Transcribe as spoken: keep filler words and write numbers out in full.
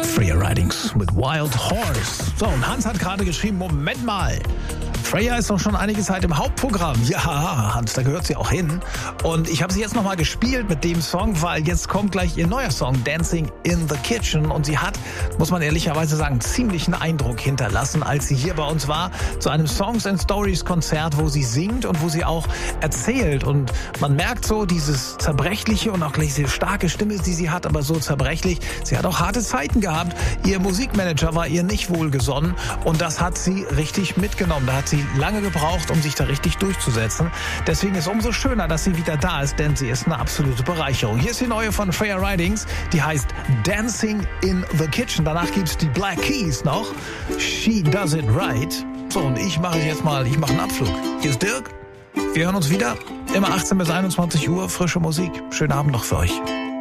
Freya Ridings mit Wild Horse. So, und Hans hat gerade geschrieben, Moment mal. Freya ist doch schon einige Zeit im Hauptprogramm. Ja, Hans, da gehört sie auch hin. Und ich habe sie jetzt nochmal gespielt mit dem Song, weil jetzt kommt gleich ihr neuer Song, Dancing in the Kitchen. Und sie hat, muss man ehrlicherweise sagen, ziemlichen Eindruck hinterlassen, als sie hier bei uns war, zu einem Songs and Stories Konzert, wo sie singt und wo sie auch erzählt. Und man merkt so dieses Zerbrechliche und auch gleich diese starke Stimme, die sie hat, aber so zerbrechlich. Sie hat auch harte Zeiten gehabt. Ihr Musikmanager war ihr nicht wohlgesonnen und das hat sie richtig mitgenommen. Da hat sie lange gebraucht, um sich da richtig durchzusetzen. Deswegen ist es umso schöner, dass sie wieder da ist, denn sie ist eine absolute Bereicherung. Hier ist die neue von Freya Ridings, die heißt Dancing in the Kitchen. Danach gibt's die Black Keys noch. She Does It Right. So, und ich mache jetzt mal, ich mache einen Abflug. Hier ist Dirk. Wir hören uns wieder. Immer achtzehn bis einundzwanzig Uhr, frische Musik. Schönen Abend noch für euch.